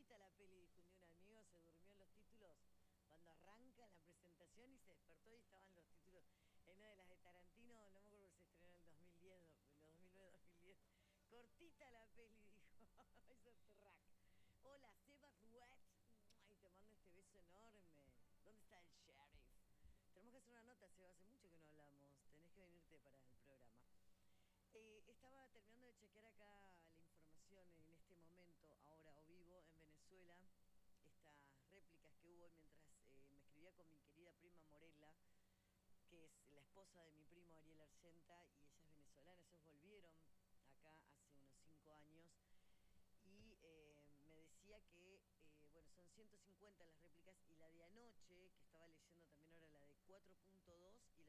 cortita la peli, difundió un amigo, se durmió en los títulos cuando arranca la presentación y se despertó y estaban los títulos en una de las de Tarantino, no me acuerdo si se estrenó en el 2010, los 2009-2010. Cortita la peli, dijo. Hizo track. Hola, Seba Ruet. Y te mando este beso enorme. ¿Dónde está el sheriff? Tenemos que hacer una nota, Seba, hace mucho que no hablamos. Tenés que venirte para el programa. Estaba terminando de chequear acá la información en este momento, ahora o vivo, en Venezuela, estas réplicas que hubo mientras me escribía con mi querida prima Morela, que es la esposa de mi primo Ariel Argenta, y ella es venezolana, ellos volvieron acá hace unos 5 años, y me decía que, bueno, son 150 las réplicas, y la de anoche, que estaba leyendo también ahora la de 4.2